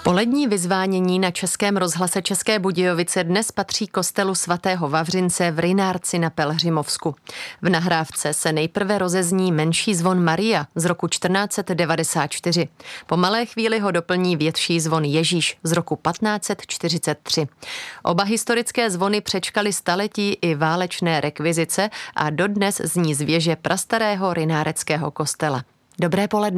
Polední vyzvánění na Českém rozhlase České Budějovice dnes patří kostelu svatého Vavřince v Rynárci na Pelhřimovsku. V nahrávce se nejprve rozezní menší zvon Maria z roku 1494. Po malé chvíli ho doplní větší zvon Ježíš z roku 1543. Oba historické zvony přečkaly staletí i válečné rekvizice a dodnes zní z věže prastarého rynáreckého kostela. Dobré poledne.